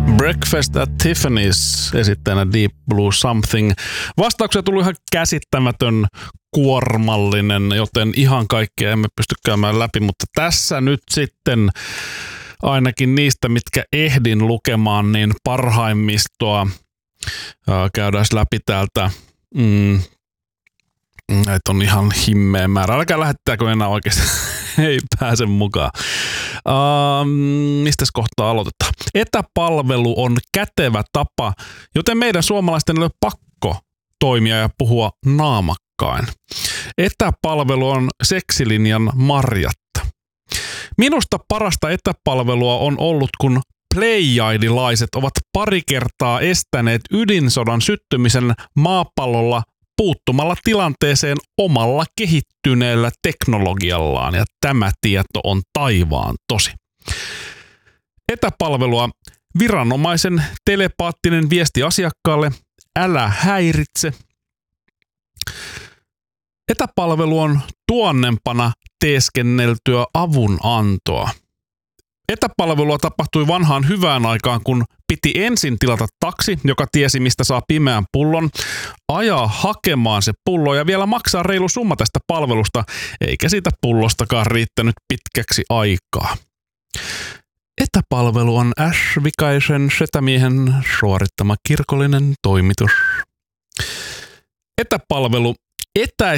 Breakfast at Tiffany's esittäjänä Deep Blue Something. Vastauksia tuli ihan käsittämätön kuormallinen, joten ihan kaikkea emme pysty käymään läpi, mutta tässä nyt sitten ainakin niistä, mitkä ehdin lukemaan, niin parhaimmistoa käydään läpi täältä. Näitä on ihan himmeä määrä. Älkää lähettääkö enää oikeasti. Ei pääse mukaan. Mistäs kohtaa aloitetaan? Etäpalvelu on kätevä tapa, joten meidän suomalaisten ei ole pakko toimia ja puhua naamakkain. Etäpalvelu on seksilinjan Marjatta. Minusta parasta etäpalvelua on ollut, kun pleijaidilaiset ovat pari kertaa estäneet ydinsodan syttymisen maapallolla puuttumalla tilanteeseen omalla kehittyneellä teknologiallaan, ja tämä tieto on taivaan tosi. Etäpalvelua: viranomaisen telepaattinen viesti asiakkaalle, älä häiritse. Etäpalvelu on tuonnempana teeskenneltyä avunantoa. Etäpalvelua tapahtui vanhaan hyvään aikaan, kun piti ensin tilata taksi, joka tiesi mistä saa pimeän pullon, ajaa hakemaan se pullo ja vielä maksaa reilu summa tästä palvelusta, eikä siitä pullostakaan riittänyt pitkäksi aikaa. Etäpalvelu on Vikaisen setämiehen suorittama kirkollinen toimitus. Etäpalvelu: